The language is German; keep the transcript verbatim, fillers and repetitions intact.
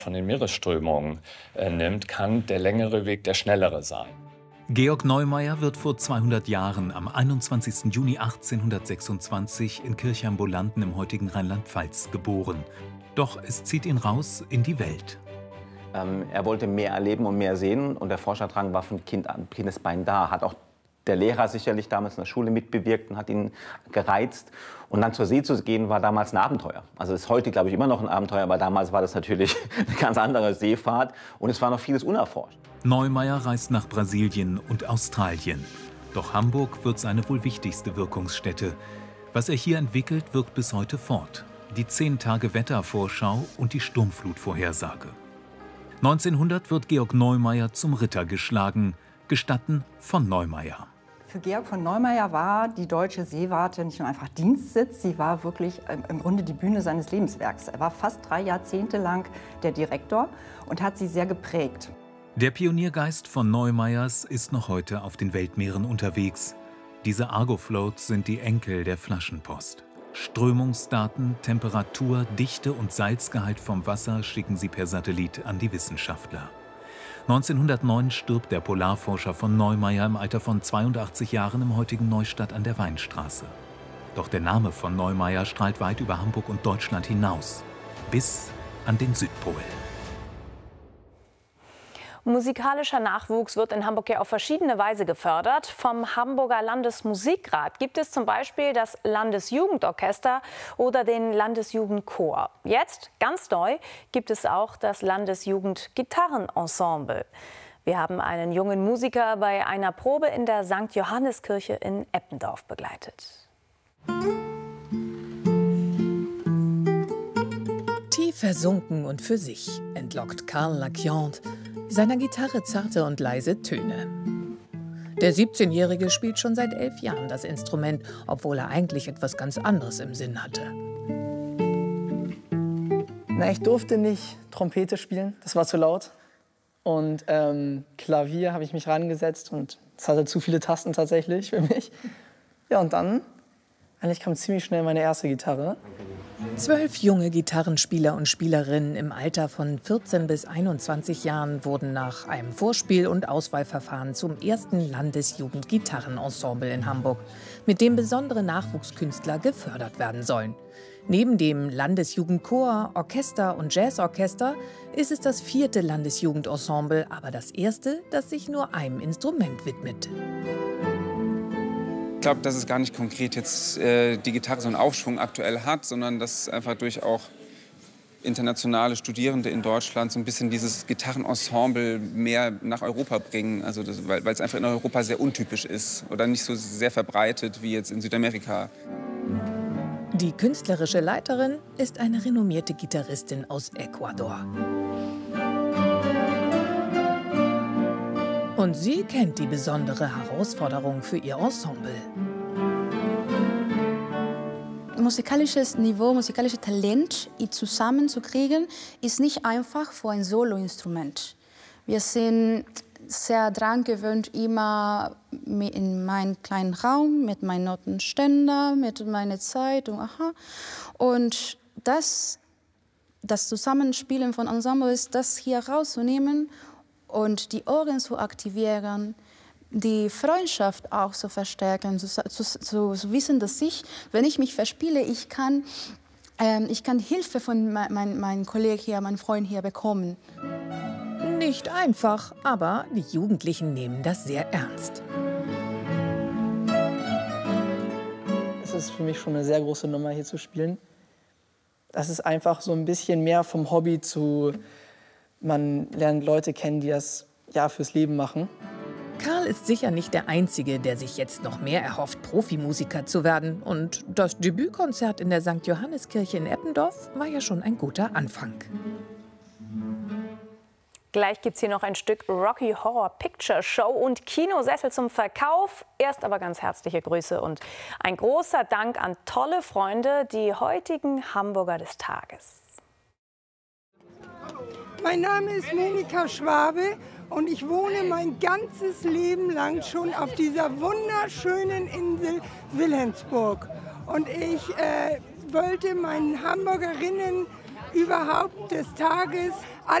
von den Meeresströmungen äh, nimmt, kann der längere Weg der schnellere sein. Georg Neumeier wird vor zweihundert Jahren am einundzwanzigsten Juni achtzehnhundertsechsundzwanzig in Kirchheimbolanden im heutigen Rheinland-Pfalz geboren. Doch es zieht ihn raus in die Welt. Ähm, er wollte mehr erleben und mehr sehen und der Forscherdrang war von Kind an, Kindesbein da. Hat auch der Lehrer sicherlich damals in der Schule mitbewirkt und hat ihn gereizt. Und dann zur See zu gehen, war damals ein Abenteuer. Also ist heute, glaube ich, immer noch ein Abenteuer, aber damals war das natürlich eine ganz andere Seefahrt und es war noch vieles unerforscht. Neumeier reist nach Brasilien und Australien. Doch Hamburg wird seine wohl wichtigste Wirkungsstätte. Was er hier entwickelt, wirkt bis heute fort. Die zehn-Tage-Wettervorschau und die Sturmflutvorhersage. neunzehnhundert wird Georg Neumeier zum Ritter geschlagen. Gestatten von Neumeier. Für Georg von Neumeier war die deutsche Seewarte nicht nur einfach Dienstsitz, sie war wirklich im Grunde die Bühne seines Lebenswerks. Er war fast drei Jahrzehnte lang der Direktor und hat sie sehr geprägt. Der Pioniergeist von Neumeiers ist noch heute auf den Weltmeeren unterwegs. Diese Argo-Floats sind die Enkel der Flaschenpost. Strömungsdaten, Temperatur, Dichte und Salzgehalt vom Wasser schicken sie per Satellit an die Wissenschaftler. neunzehnhundertneun stirbt der Polarforscher von Neumeier im Alter von zweiundachtzig Jahren im heutigen Neustadt an der Weinstraße. Doch der Name von Neumeier strahlt weit über Hamburg und Deutschland hinaus, bis an den Südpol. Musikalischer Nachwuchs wird in Hamburg ja auf verschiedene Weise gefördert. Vom Hamburger Landesmusikrat gibt es zum Beispiel das Landesjugendorchester oder den Landesjugendchor. Jetzt, ganz neu, gibt es auch das Landesjugendgitarrenensemble. Wir haben einen jungen Musiker bei einer Probe in der Sankt Johanneskirche in Eppendorf begleitet. Tief versunken und für sich entlockt Karl Laquiant seiner Gitarre zarte und leise Töne. Der siebzehnjährige spielt schon seit elf Jahren das Instrument, obwohl er eigentlich etwas ganz anderes im Sinn hatte. Na, ich durfte nicht Trompete spielen, das war zu laut. Und ähm, Klavier habe ich mich rangesetzt und es hatte zu viele Tasten tatsächlich für mich. Ja, und dann eigentlich kam ziemlich schnell meine erste Gitarre. Zwölf junge Gitarrenspieler und Spielerinnen im Alter von vierzehn bis einundzwanzig Jahren wurden nach einem Vorspiel- und Auswahlverfahren zum ersten Landesjugendgitarrenensemble in Hamburg, mit dem besondere Nachwuchskünstler gefördert werden sollen. Neben dem Landesjugendchor, Orchester und Jazzorchester ist es das vierte Landesjugendensemble, aber das erste, das sich nur einem Instrument widmet. Ich glaube, dass es gar nicht konkret jetzt äh, die Gitarre so einen Aufschwung aktuell hat, sondern dass einfach durch auch internationale Studierende in Deutschland so ein bisschen dieses Gitarrenensemble mehr nach Europa bringen. Also das, weil es einfach in Europa sehr untypisch ist oder nicht so sehr verbreitet wie jetzt in Südamerika. Die künstlerische Leiterin ist eine renommierte Gitarristin aus Ecuador. Und sie kennt die besondere Herausforderung für ihr Ensemble. Musikalisches Niveau, musikalisches Talent zusammenzukriegen, ist nicht einfach für ein Soloinstrument. Wir sind sehr daran gewöhnt, immer in meinem kleinen Raum, mit meinem Notenständer, mit meiner Zeit und aha. Und das, das Zusammenspielen von Ensembles, das hier rauszunehmen und die Ohren zu aktivieren, die Freundschaft auch zu verstärken, zu, zu, zu, zu wissen, dass ich, wenn ich mich verspiele, ich kann, ähm, ich kann Hilfe von mein, mein, meinem Kollegen hier, meinem Freund hier bekommen. Nicht einfach, aber die Jugendlichen nehmen das sehr ernst. Es ist für mich schon eine sehr große Nummer, hier zu spielen. Das ist einfach so ein bisschen mehr vom Hobby zu... Man lernt Leute kennen, die das ja fürs Leben machen. Karl ist sicher nicht der Einzige, der sich jetzt noch mehr erhofft, Profimusiker zu werden. Und das Debütkonzert in der Sankt Johanneskirche in Eppendorf war ja schon ein guter Anfang. Gleich gibt es hier noch ein Stück Rocky Horror Picture Show und Kinosessel zum Verkauf. Erst aber ganz herzliche Grüße und ein großer Dank an tolle Freunde, die heutigen Hamburger des Tages. Mein Name ist Monika Schwabe und ich wohne mein ganzes Leben lang schon auf dieser wunderschönen Insel Wilhelmsburg. Und ich äh, wollte meinen Hamburgerinnen überhaupt des Tages.